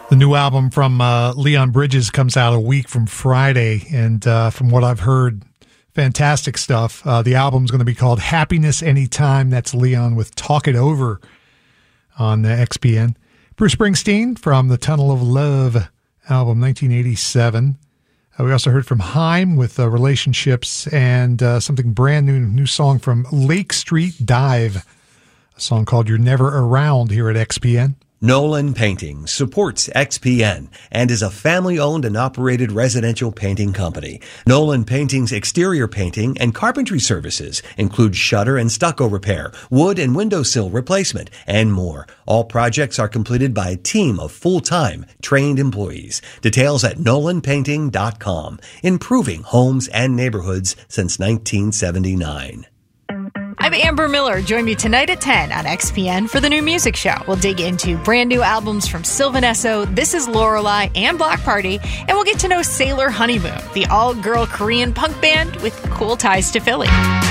The new album from Leon Bridges comes out a week from Friday, and from what I've heard, fantastic stuff. The album's going to be called Happiness Anytime. That's Leon with Talk It Over on XPN. Bruce Springsteen from the Tunnel of Love album, 1987. We also heard from Haim with Relationships, and something brand new song from Lake Street Dive, a song called You're Never Around here at XPN. Nolan Painting supports XPN and is a family-owned and operated residential painting company. Nolan Painting's exterior painting and carpentry services include shutter and stucco repair, wood and windowsill replacement, and more. All projects are completed by a team of full-time, trained employees. Details at nolanpainting.com. Improving homes and neighborhoods since 1979. I'm Amber Miller. Join me tonight at 10 on XPN for the New Music Show. We'll dig into brand new albums from Sylvan Esso, This Is Lorelei, and Block Party, and we'll get to know Sailor Honeymoon, the all-girl Korean punk band with cool ties to Philly.